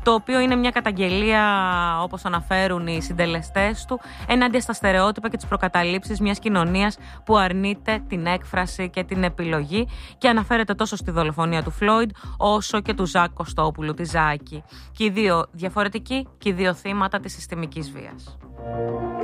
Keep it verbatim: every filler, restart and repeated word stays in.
το οποίο είναι μια καταγγελία, όπως αναφέρουν οι συντελεστές του, ενάντια στα στερεότυπα και τις προκαταλήψεις μιας κοινωνίας που αρνείται την έκφραση και την επιλογή, και αναφέρεται τόσο στη δολοφονία του Φλόιντ όσο και του Ζακ Κωστόπουλου, τη Ζάκη. Και οι δύο διαφορετικοί και οι δύο θύματα της συστημικής βίας.